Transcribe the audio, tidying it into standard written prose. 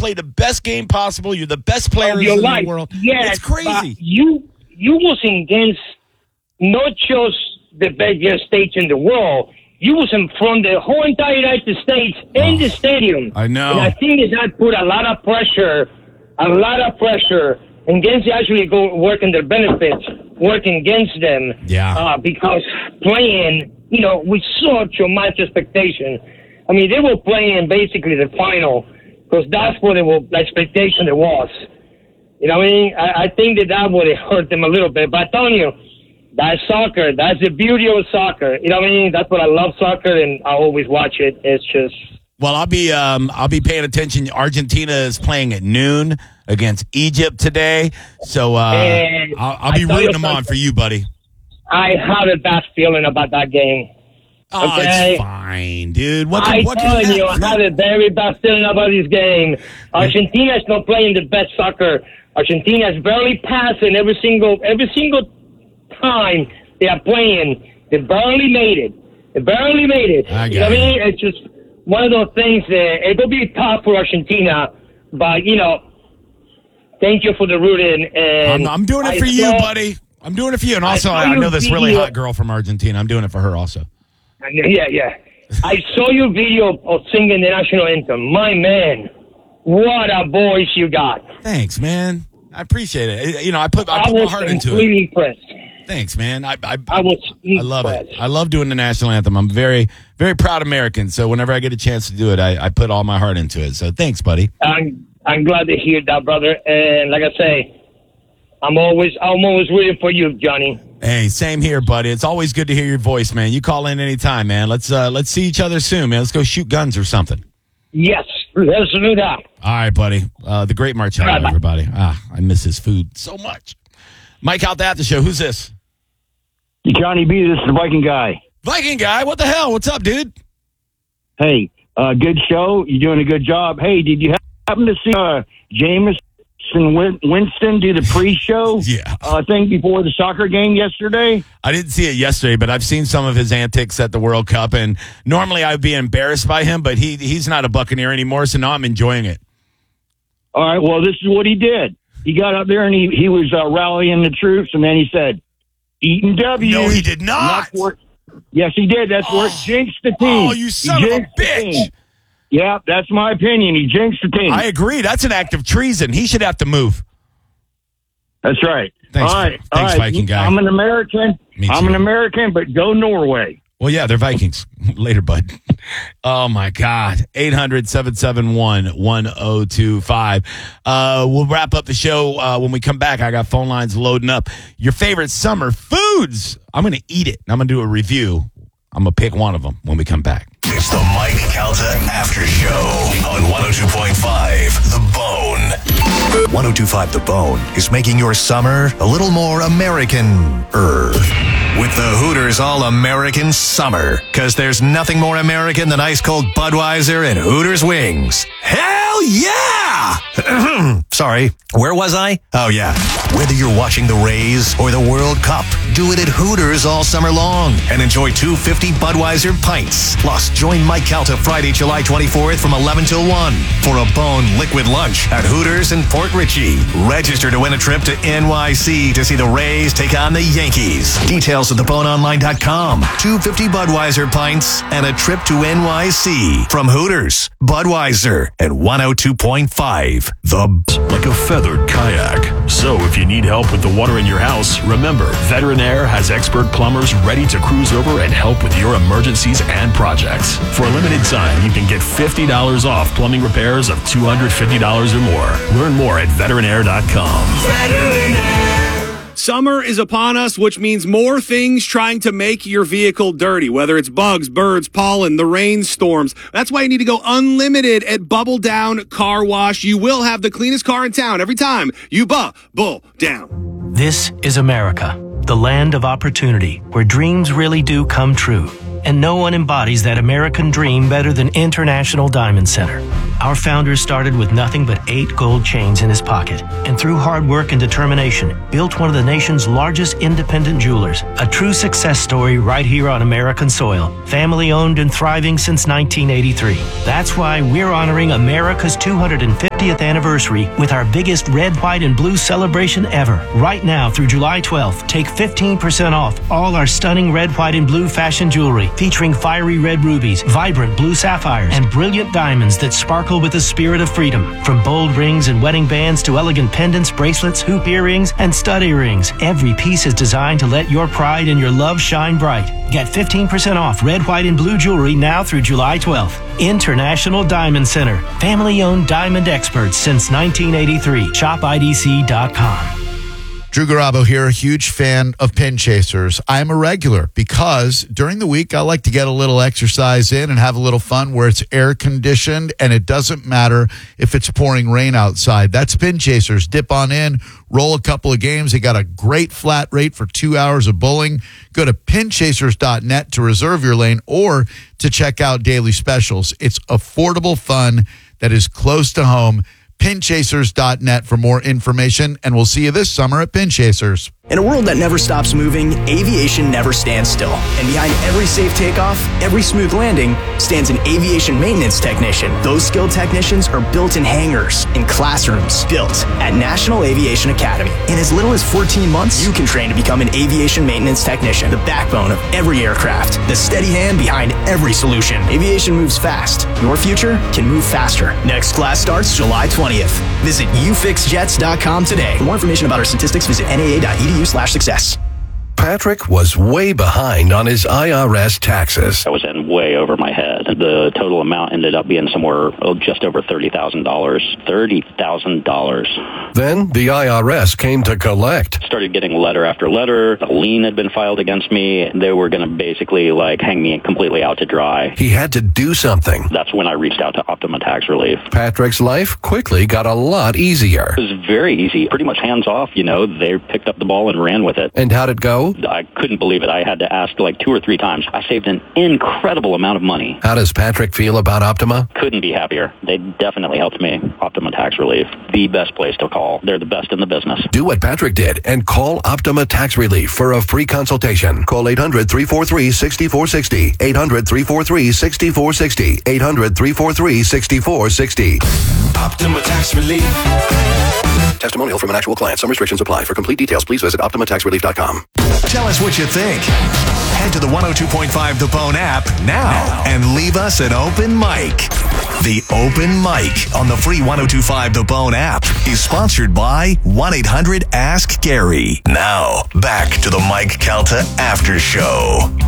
play the best game possible. You're the best players in the world. Yes, it's crazy. You was against not just the best stage in the world. You was in front of the whole entire United States in the stadium. I know. And I think that put a lot of pressure against actually go working their benefits, working against them. Yeah. Because playing, with such a much expectation. I mean, they were playing basically the final because that's what the expectation it was. You know what I mean? I think that would have hurt them a little bit. But I'm telling you, that's soccer. That's the beauty of soccer. You know what I mean? That's what I love soccer, and I always watch it. It's just... Well, I'll be paying attention. Argentina is playing at noon against Egypt today, so I'll be rooting them on for you, buddy. I have a bad feeling about that game. Oh, okay? It's fine, dude. I'm telling you, I have a very bad feeling about this game. Argentina is not playing the best soccer. Argentina is barely passing every single time they are playing. They barely made it. You know what I mean? It's just one of those things that it'll be tough for Argentina, but thank you for the rooting. And I'm doing it for you, buddy. I'm doing it for you, and also I know this really hot girl from Argentina. I'm doing it for her also. Yeah. I saw your video of singing the national anthem. My man, what a voice you got. Thanks, man. I appreciate it. I put my heart into it. I was completely impressed. Thanks, man. I love it. I love doing the national anthem. I'm very, very proud American. So whenever I get a chance to do it, I put all my heart into it. So thanks, buddy. I'm glad to hear that, brother. And like I say, I'm always rooting for you, Johnny. Hey, same here, buddy. It's always good to hear your voice, man. You call in anytime, man. Let's see each other soon, man. Let's go shoot guns or something. Yes, let's do that. All right, buddy. The great Marcello, everybody. I miss his food so much. Mike out at the show. Who's this? Johnny B, this is the Viking guy. Viking guy? What the hell? What's up, dude? Hey, good show. You're doing a good job. Hey, did you happen to see Jameis Winston do the pre-show thing before the soccer game yesterday? I didn't see it yesterday, but I've seen some of his antics at the World Cup, and normally I'd be embarrassed by him, but he's not a Buccaneer anymore, so now I'm enjoying it. All right, well, this is what he did. He got up there and he was rallying the troops, and then he said, "Eating W." No, he did not. Yes, he did. That's where it jinxed the team. Oh, you son of a bitch. Yeah, that's my opinion. He jinxed the team. I agree. That's an act of treason. He should have to move. That's right. Thanks, all right, Viking guy. I'm an American. I'm an American, but go Norway. Well, yeah, they're Vikings. Later, bud. Oh, my God. 800-771-1025. We'll wrap up the show when we come back. I got phone lines loading up. Your favorite summer foods. I'm going to eat it. I'm going to do a review. I'm going to pick one of them when we come back. It's the Mike Calta After Show on 102.5 The Bone. 102.5 The Bone is making your summer a little more American-er. With the Hooters All-American Summer. Because there's nothing more American than ice-cold Budweiser and Hooters wings. Hell yeah! Sorry, where was I? Oh, yeah. Whether you're watching the Rays or the World Cup, do it at Hooters all summer long and enjoy 250 Budweiser pints. Plus, join Mike Calta Friday, July 24th from 11 till 1 for a Bone liquid lunch at Hooters in Port Richey. Register to win a trip to NYC to see the Rays take on the Yankees. Details at theboneonline.com. 250 Budweiser pints and a trip to NYC from Hooters, Budweiser, and 102.5 like a feathered kayak. So if you need help with the water in your house, remember, Veteran Air has expert plumbers ready to cruise over and help with your emergencies and projects. For a limited time, you can get $50 off plumbing repairs of $250 or more. Learn more at veteranair.com. Veteran Air. Summer is upon us, which means more things trying to make your vehicle dirty, whether it's bugs, birds, pollen, the rainstorms. That's why you need to go unlimited at Bubble Down Car Wash. You will have the cleanest car in town every time you bubble down. This is America, the land of opportunity, where dreams really do come true. and no one embodies that American dream better than International Diamond Center. Our founder started with nothing but 8 gold chains in his pocket, and through hard work and determination, built one of the nation's largest independent jewelers. A true success story right here on American soil. Family owned and thriving since 1983. That's why we're honoring America's 250th anniversary with our biggest red, white, and blue celebration ever. Right now through July 12th, take 15% off all our stunning red, white, and blue fashion jewelry featuring fiery red rubies, vibrant blue sapphires, and brilliant diamonds that sparkle with the spirit of freedom. From bold rings and wedding bands to elegant pendants, bracelets, hoop earrings, and stud earrings, every piece is designed to let your pride and your love shine bright. Get 15% off red, white, and blue jewelry now through July 12th. International Diamond Center. Family-owned diamond experts since 1983. ShopIDC.com. Drew Garabo here, a huge fan of Pin Chasers. I'm a regular because during the week I like to get a little exercise in and have a little fun where it's air conditioned and it doesn't matter if it's pouring rain outside. That's Pin Chasers. Dip on in, roll a couple of games. They got a great flat rate for 2 hours of bowling. Go to pinchasers.net to reserve your lane or to check out daily specials. It's affordable fun that is close to home. Pinchasers.net for more information, and we'll see you this summer at Pin Chasers. In a world that never stops moving, aviation never stands still. And behind every safe takeoff, every smooth landing, stands an aviation maintenance technician. Those skilled technicians are built in hangars, in classrooms, built at National Aviation Academy. In as little as 14 months, you can train to become an aviation maintenance technician, the backbone of every aircraft, the steady hand behind every solution. Aviation moves fast. Your future can move faster. Next class starts July 20th. Visit ufixjets.com today. For more information about our statistics, visit naa.edu/success. Patrick was way behind on his IRS taxes. I was in way over my head. The total amount ended up being somewhere just over $30,000. $30,000. Then the IRS came to collect. Started getting letter after letter. A lien had been filed against me. They were going to basically hang me completely out to dry. He had to do something. That's when I reached out to Optima Tax Relief. Patrick's life quickly got a lot easier. It was very easy. Pretty much hands off, They picked up the ball and ran with it. And how'd it go? I couldn't believe it. I had to ask 2 or 3 times. I saved an incredible amount of money. How does Patrick feel about Optima? Couldn't be happier. They definitely helped me. Optima Tax Relief, the best place to call. They're the best in the business. Do what Patrick did and call Optima Tax Relief for a free consultation. Call 800-343-6460. 800-343-6460. 800-343-6460. Optima Tax Relief. Testimonial from an actual client. Some restrictions apply. For complete details, please visit OptimaTaxRelief.com. Tell us what you think. Head to the 102.5 The Bone app now and leave us an open mic. The Open Mic on the free 102.5 The Bone app is sponsored by 1-800-ASK-GARY. Now, back to the Mike Calta After Show.